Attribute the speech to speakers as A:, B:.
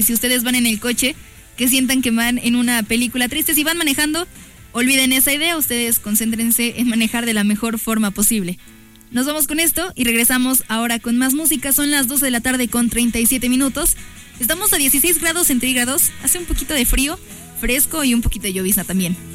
A: Si ustedes van en el coche, que sientan que van en una película triste. Si van manejando, olviden esa idea, ustedes concéntrense en manejar de la mejor forma posible. Nos vamos con esto y regresamos ahora con más música. Son las 12 de la tarde con 37 minutos. Estamos a 16 grados centígrados, hace un poquito de frío, fresco y un poquito de llovizna también.